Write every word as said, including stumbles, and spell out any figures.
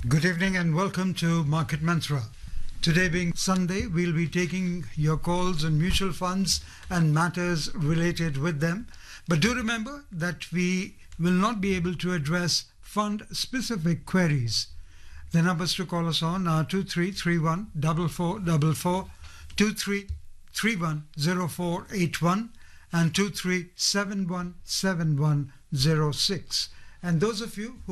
Good evening and welcome to Market Mantra. Today being Sunday, we'll be taking your calls on mutual funds and matters related with them. But do remember that we will not be able to address fund-specific queries. The numbers to call us on are two three three one four four four four, two three three one zero four eight one and two three seven one seven one zero six. And those of you who